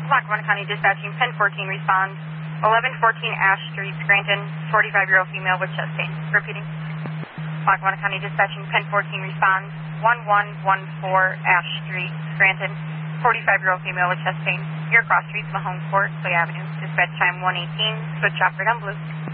Lackawanna County Dispatching, Pen 14, respond. 1114 Ash Street, Scranton, 45-year-old female with chest pain. Repeating. Lackawanna County Dispatching, Pen 14, respond. 1114 Ash Street, Scranton, 45-year-old female with chest pain. Near cross streets, Mahone Court, Clay Avenue. Dispatch time 118, switch operator on blue.